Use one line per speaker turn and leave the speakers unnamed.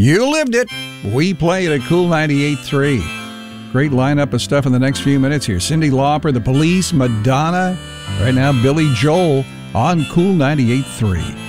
You lived it. We play it at Cool 98.3. Great lineup of stuff in the next few minutes here. Cyndi Lauper, The Police, Madonna. Right now, Billy Joel on Cool 98.3.